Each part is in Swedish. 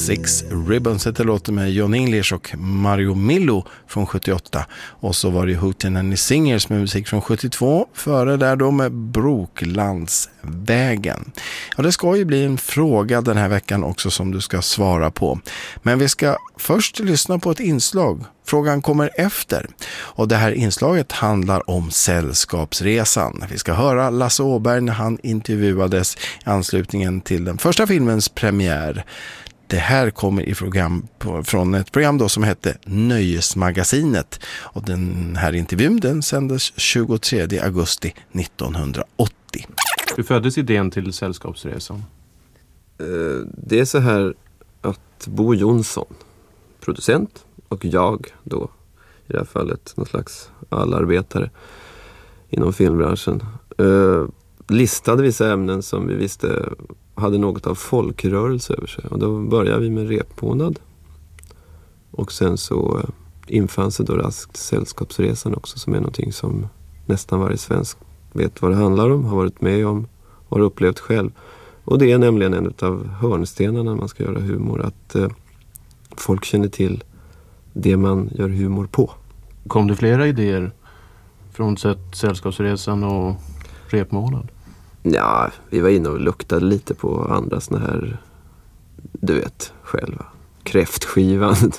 Six Ribbons heter låten med John English och Mario Millo från 78. Och så var det Hootenanny Singers med musik från 72. Före där då med Broklandsvägen. Ja, det ska ju bli en fråga den här veckan också som du ska svara på. Men vi ska först lyssna på ett inslag. Frågan kommer efter. Och det här inslaget handlar om Sällskapsresan. Vi ska höra Lasse Åberg när han intervjuades i anslutningen till den första filmens premiär. Det här kommer från ett program då som hette Nöjesmagasinet. Och den här intervjun den sändes 23 augusti 1980. Hur föddes idén till Sällskapsresan? Det är så här att Bo Jonsson, producent, och jag då, i det här fallet någon slags allarbetare inom filmbranschen, listade vissa ämnen som vi visste hade något av folkrörelse över sig. Och då började vi med repmånad. Och sen så infann sig då raskt Sällskapsresan också, som är någonting som nästan varje svensk vet vad det handlar om, har varit med om och har upplevt själv. Och det är nämligen en av hörnstenarna när man ska göra humor, att folk känner till det man gör humor på. Kom det flera idéer från Sällskapsresan och repmånad? Ja, vi var inne och luktade lite på andra såna här, du vet, själva. Kräftskivan.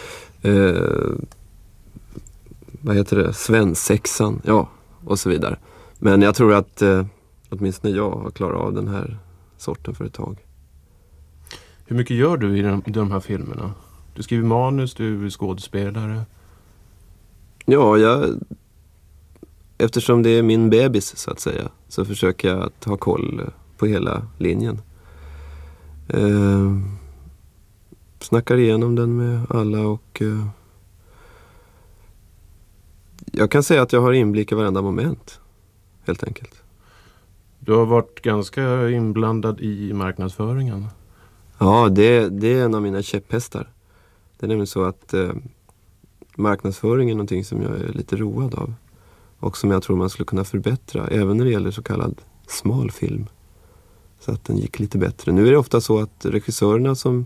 Vad heter det? Svensexan. Ja, och så vidare. Men jag tror att åtminstone jag har klarat av den här sorten för ett tag. Hur mycket gör du i de här filmerna? Du skriver manus, du är skådespelare. Ja, eftersom det är min bebis så att säga, så försöker jag att ha koll på hela linjen. Snackar igenom den med alla och jag kan säga att jag har inblick i varenda moment, helt enkelt. Du har varit ganska inblandad i marknadsföringen. Ja, det är en av mina käpphästar. Det är nämligen så att marknadsföring är någonting som jag är lite road av. Och som jag tror man skulle kunna förbättra, även när det gäller så kallad smal film. Så att den gick lite bättre. Nu är det ofta så att regissörerna som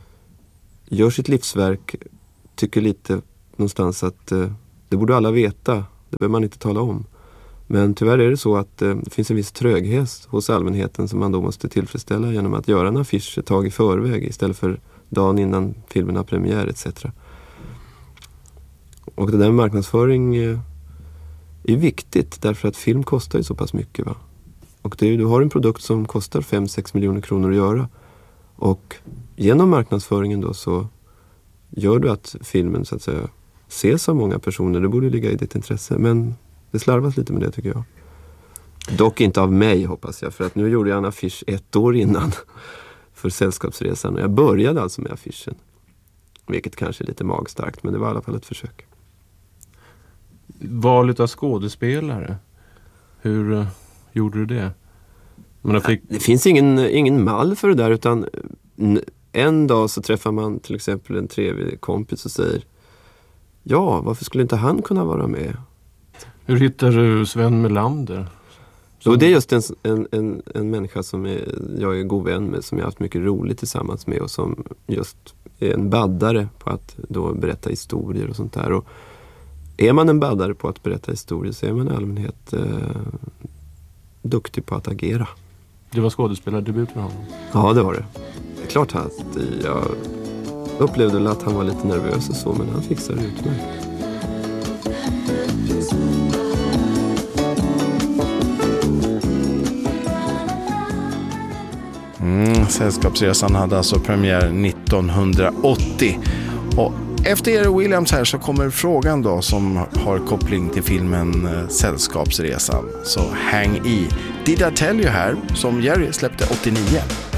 gör sitt livsverk tycker lite någonstans att det borde alla veta. Det behöver man inte tala om. Men tyvärr är det så att det finns en viss tröghet hos allmänheten som man då måste tillfredsställa genom att göra en affisch ett tag i förväg istället för dagen innan filmen har premiär etc. Och det där med marknadsföring är viktigt därför att film kostar ju så pass mycket, va? Och du har en produkt som kostar 5-6 miljoner kronor att göra. Och genom marknadsföringen då så gör du att filmen så att säga ses av många personer. Det borde ligga i ditt intresse. Men det slarvas lite med det tycker jag. Dock inte av mig hoppas jag. För att nu gjorde jag en affisch 1 år innan för Sällskapsresan. Och jag började alltså med affischen. Vilket kanske är lite magstarkt, men det var i alla fall ett försök. Valet av skådespelare. Hur gjorde du det? Det finns ingen mall för det där, utan en dag så träffar man till exempel en trevlig kompis och säger ja, varför skulle inte han kunna vara med? Hur hittar du Sven Melander? Så det är just en människa som jag är god vän med, som jag har haft mycket roligt tillsammans med och som just är en baddare på att då berätta historier och sånt där. Och är man en baddare på att berätta historier så är man i allmänhet duktig på att agera. Det var skådespelardebut för honom? Ja, det var det. Det är klart att jag upplevde att han var lite nervös och så, men han fixade det utmärkt. Sällskapsresan hade alltså premiär 1980. Och efter Jerry Williams här så kommer frågan då som har koppling till filmen Sällskapsresan. Så häng i. Did I Tell You här som Jerry släppte 89.